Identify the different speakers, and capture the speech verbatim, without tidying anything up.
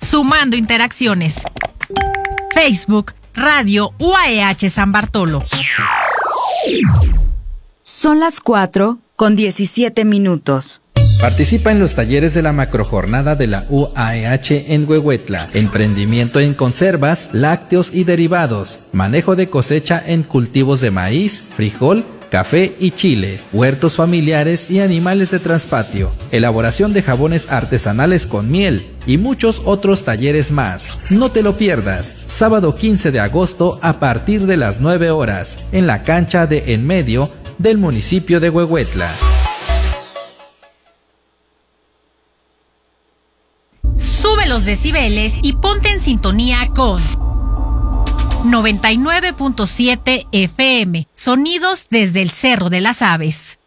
Speaker 1: sumando interacciones. Facebook, Radio U A E H San Bartolo.
Speaker 2: Son las cuatro con diecisiete minutos.
Speaker 3: Participa en los talleres de la macrojornada de la U A E H en Huehuetla. Emprendimiento en conservas, lácteos y derivados. Manejo de cosecha en cultivos de maíz, frijol, café y chile, huertos familiares y animales de traspatio, elaboración de jabones artesanales con miel y muchos otros talleres más. No te lo pierdas, sábado quince de agosto a partir de las nueve horas, en la cancha de En Medio del municipio de Huehuetla.
Speaker 1: Sube los decibeles y ponte en sintonía con noventa y nueve punto siete F M, sonidos desde el Cerro de las Aves.